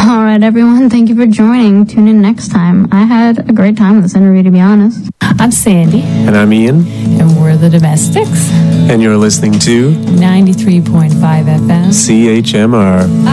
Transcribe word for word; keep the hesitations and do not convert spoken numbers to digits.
All right, everyone. Thank you for joining. Tune in next time. I had a great time with this interview, to be honest. I'm Sandy. And I'm Ian. And we're the Domestics. And you're listening to ninety-three point five F M. C H M R.